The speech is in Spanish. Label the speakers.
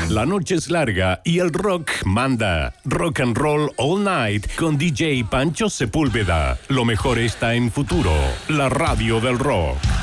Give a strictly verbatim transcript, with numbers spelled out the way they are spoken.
Speaker 1: La noche es larga y el rock manda. Rock and Roll All Night con D J Pancho Sepúlveda. Lo mejor está en Futuro, la radio del rock.